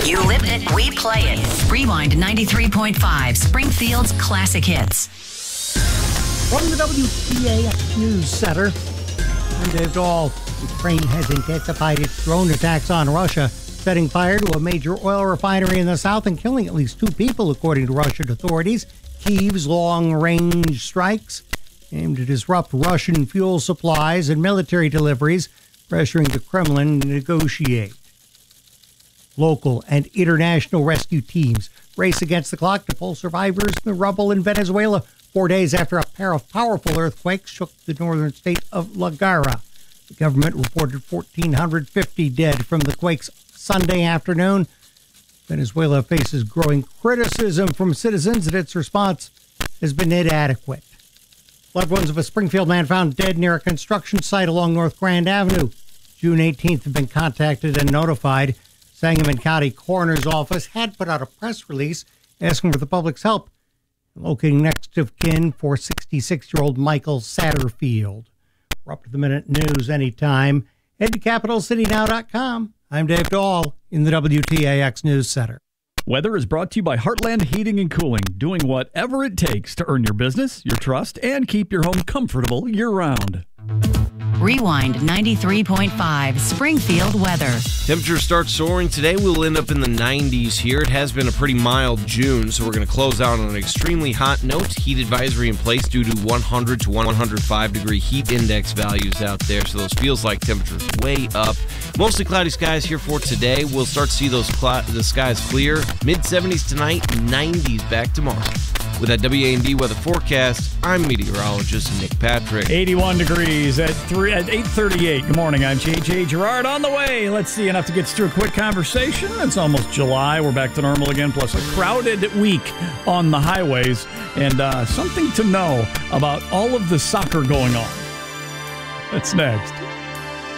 You live it, we play it. Rewind 93.5, Springfield's classic hits. From the WTAX News Center, I'm Dave Dahl. Ukraine has intensified its drone attacks on Russia, setting fire to a major oil refinery in the south and killing at least 2 people, according to Russian authorities. Kyiv's long-range strikes aim to disrupt Russian fuel supplies and military deliveries, pressuring the Kremlin to negotiate. Local and international rescue teams race against the clock to pull survivors from the rubble in Venezuela 4 days after a pair of powerful earthquakes shook the northern state of La Guaira. The government reported 1,450 dead from the quakes Sunday afternoon. Venezuela faces growing criticism from citizens that its response has been inadequate. Loved ones of a Springfield man found dead near a construction site along North Grand Avenue. June 18th have been contacted and notified. Sangamon County Coroner's Office had put out a press release asking for the public's help in locating next of kin for 66-year-old Michael Satterfield. We're up to the minute news anytime. Head to CapitalCityNow.com. I'm Dave Dahl in the WTAX News Center. Weather is brought to you by Heartland Heating and Cooling, doing whatever it takes to earn your business, your trust, and keep your home comfortable year-round. Rewind 93.5, Springfield weather. Temperatures start soaring today. We'll end up in the 90s here. It has been a pretty mild June, so we're going to close out on an extremely hot note. Heat advisory in place due to 100 to 105 degree heat index values out there, so those feels like temperatures way up. Mostly cloudy skies here for today. We'll start to see the skies clear. Mid-70s tonight, 90s back tomorrow. With that WA&D weather forecast, I'm meteorologist Nick Patrick. 81 degrees at 8:38. Good morning, I'm J.J. Gerard on the way. Let's see, enough to get us through a quick conversation. It's almost July. We're back to normal again, plus a crowded week on the highways. And something to know about all of the soccer going on. That's next.